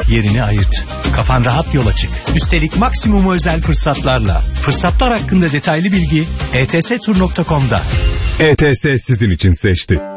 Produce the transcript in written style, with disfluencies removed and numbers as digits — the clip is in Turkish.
yerini ayırt. Kafan rahat yola çık. Üstelik maksimum özel fırsatlarla. Fırsatlar hakkında detaylı bilgi etstur.com'da. ETS sizin için seçti.